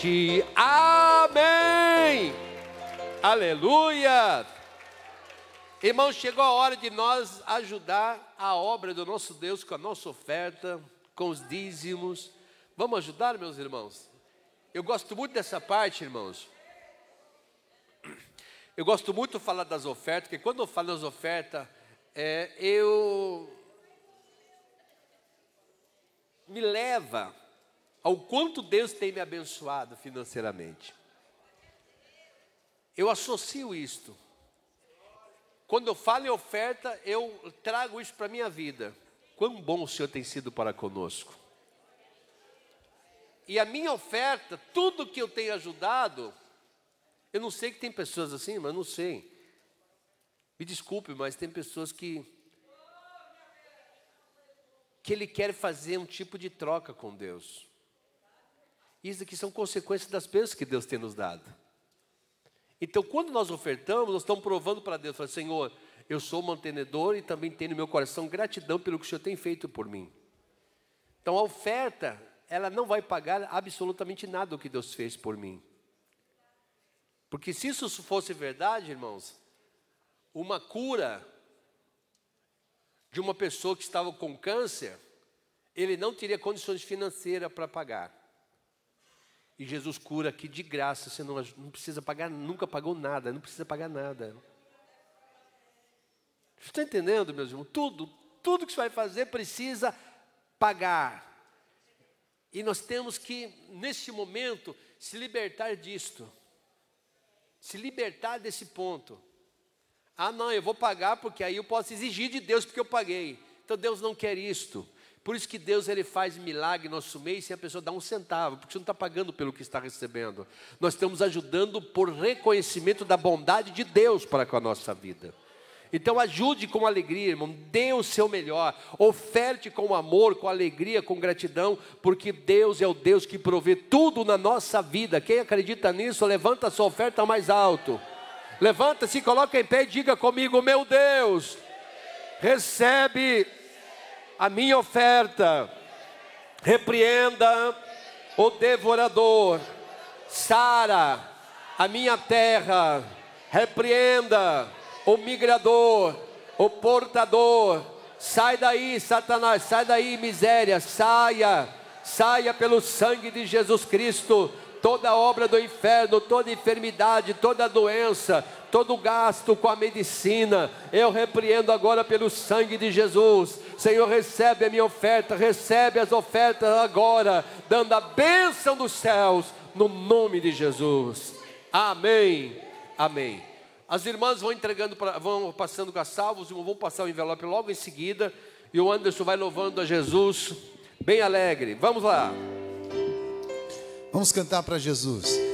Amém! Aleluia! Irmãos, chegou a hora de nós ajudar a obra do nosso Deus com a nossa oferta, com os dízimos. Vamos ajudar, meus irmãos? Eu gosto muito dessa parte, irmãos. Eu gosto muito de falar das ofertas, porque quando eu falo das ofertas, me leva ao quanto Deus tem me abençoado financeiramente. Eu associo isto. Quando eu falo em oferta, eu trago isso para a minha vida. Quão bom o Senhor tem sido para conosco. E a minha oferta, tudo que eu tenho ajudado, eu não sei que tem pessoas assim, mas não sei. Me desculpe, mas tem pessoas que ele quer fazer um tipo de troca com Deus. Isso aqui são consequências das bênçãos que Deus tem nos dado. Então, quando nós ofertamos, nós estamos provando para Deus, falando, Senhor, eu sou mantenedor e também tenho no meu coração gratidão pelo que o Senhor tem feito por mim. Então, a oferta, ela não vai pagar absolutamente nada do que Deus fez por mim. Porque se isso fosse verdade, irmãos, uma cura de uma pessoa que estava com câncer, ele não teria condições financeiras para pagar. E Jesus cura aqui de graça, você não precisa pagar, nunca pagou nada, não precisa pagar nada. Você está entendendo, meus irmãos? Tudo que você vai fazer precisa pagar. E nós temos que, neste momento, se libertar disto. Se libertar desse ponto. Ah, não, eu vou pagar porque aí eu posso exigir de Deus porque eu paguei. Então Deus não quer isto. Por isso que Deus ele faz milagre no nosso meio sem a pessoa dar um centavo, porque você não está pagando pelo que está recebendo. Nós estamos ajudando por reconhecimento da bondade de Deus para com a nossa vida. Então ajude com alegria, irmão, dê o seu melhor, oferte com amor, com alegria, com gratidão, porque Deus é o Deus que provê tudo na nossa vida. Quem acredita nisso, levanta a sua oferta mais alto. Levanta-se, coloca em pé e diga comigo, meu Deus, recebe a minha oferta, repreenda o devorador, sara a minha terra, repreenda o migrador, o portador, sai daí Satanás, sai daí miséria, saia pelo sangue de Jesus Cristo, toda obra do inferno, toda enfermidade, toda doença, todo gasto com a medicina, eu repreendo agora pelo sangue de Jesus. Senhor, recebe a minha oferta, recebe as ofertas agora, dando a bênção dos céus, no nome de Jesus. Amém, amém. As irmãs vão entregando, vão passando com as salvas, vão passar o envelope logo em seguida, e o Anderson vai louvando a Jesus, bem alegre. Vamos lá. Vamos cantar para Jesus.